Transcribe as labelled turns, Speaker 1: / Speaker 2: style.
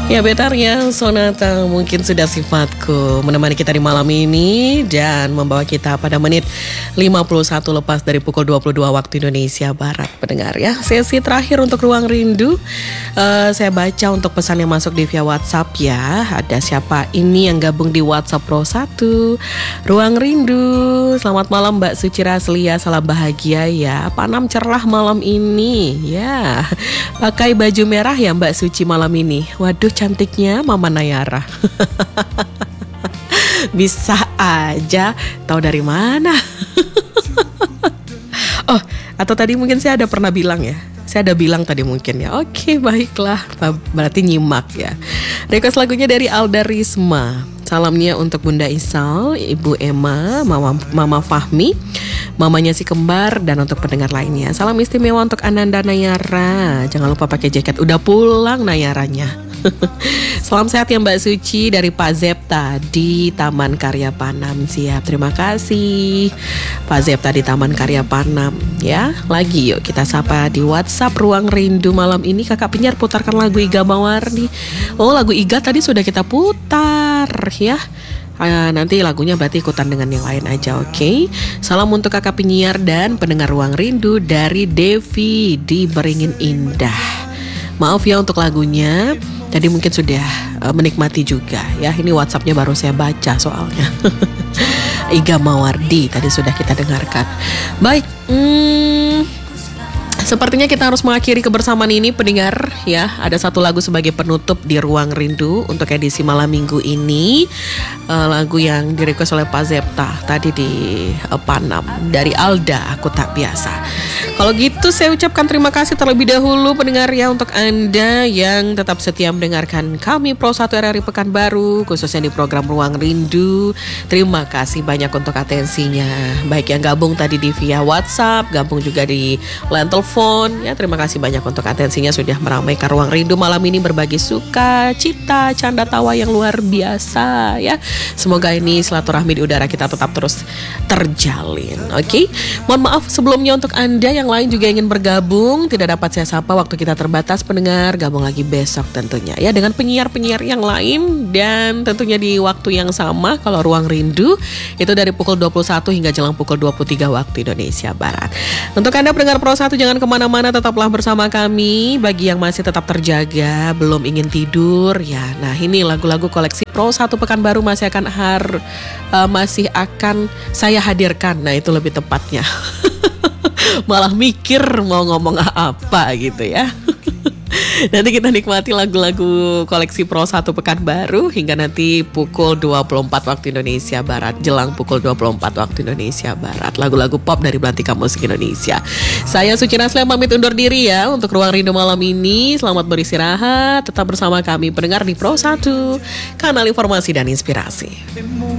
Speaker 1: Ya betarnya Sonata mungkin sudah sifatku menemani kita di malam ini dan membawa kita pada menit 51 lepas dari pukul 22 waktu Indonesia Barat, pendengar ya. Sesi terakhir untuk Ruang Rindu. Saya baca untuk pesan yang masuk di via WhatsApp ya. Ada siapa ini yang gabung di WhatsApp Pro 1 Ruang Rindu. Selamat malam Mbak Suci Raslia, salam bahagia ya. Panam cerah malam ini ya. Pakai baju merah ya Mbak Suci malam ini. Waduh cantiknya Mama Nayara. Bisa aja, tahu dari mana? Oh, atau tadi mungkin saya ada pernah bilang ya. Saya ada bilang tadi mungkin ya. Oke, baiklah. Berarti nyimak ya. Request lagunya dari Alda Risma. Salamnya untuk Bunda Isal, Ibu Emma, Mama Fahmi, mamanya si kembar, dan untuk pendengar lainnya. Salam istimewa untuk Ananda Nayara. Jangan lupa pakai jaket. Udah pulang Nayaranya. Salam sehat ya Mbak Suci dari Pak Zepta di Taman Karya Panam. Siap, terima kasih Pak Zepta di Taman Karya Panam ya. Lagi yuk kita sapa di WhatsApp Ruang Rindu malam ini. Kakak Penyiar putarkan lagu Iga Mawardi. Oh, lagu Iga tadi sudah kita putar ya. Nanti lagunya berarti ikutan dengan yang lain aja, oke? Salam untuk kakak penyiar dan pendengar Ruang Rindu dari Devi di Beringin Indah. Maaf ya untuk lagunya, tadi mungkin sudah menikmati juga ya. Ini WhatsAppnya baru saya baca soalnya. Iga Mawardi tadi sudah kita dengarkan. Baik, sepertinya kita harus mengakhiri kebersamaan ini pendengar ya. Ada satu lagu sebagai penutup di Ruang Rindu untuk edisi malam minggu ini. Lagu yang direquest oleh Pak Zepta tadi di Panam dari Alda, Aku Tak Biasa. Kalau gitu saya ucapkan terima kasih terlebih dahulu pendengar ya, untuk Anda yang tetap setia mendengarkan kami Pro 1 RRI Pekanbaru, khususnya di program Ruang Rindu. Terima kasih banyak untuk atensinya. Baik yang gabung tadi di via WhatsApp, gabung juga di line telepon ya. Terima kasih banyak untuk atensinya sudah meramaikan Ruang Rindu malam ini, berbagi suka, cita, canda tawa yang luar biasa ya. Semoga ini silaturahmi di udara kita tetap terus terjalin. Oke. Mohon maaf sebelumnya untuk Anda yang lain juga ingin bergabung, tidak dapat saya sapa waktu kita terbatas pendengar. Gabung lagi besok tentunya ya dengan penyiar-penyiar yang lain, dan tentunya di waktu yang sama kalau Ruang Rindu itu dari pukul 21 hingga jelang pukul 23 waktu Indonesia Barat. Untuk Anda pendengar Pro 1 jangan kemana-mana, tetaplah bersama kami. Bagi yang masih tetap terjaga, belum ingin tidur ya. Nah ini lagu-lagu koleksi Pro 1 Pekanbaru masih akan saya hadirkan. Nah itu lebih tepatnya. Malah mikir mau ngomong apa gitu ya. Nanti kita nikmati lagu-lagu koleksi Pro 1 Pekanbaru hingga nanti pukul 24 waktu Indonesia Barat, jelang pukul 24 waktu Indonesia Barat. Lagu-lagu pop dari Belantika Musik Indonesia. Saya Suci Raslia pamit undur diri ya untuk Ruang Rindu malam ini. Selamat beristirahat, tetap bersama kami pendengar di Pro 1, kanal informasi dan inspirasi.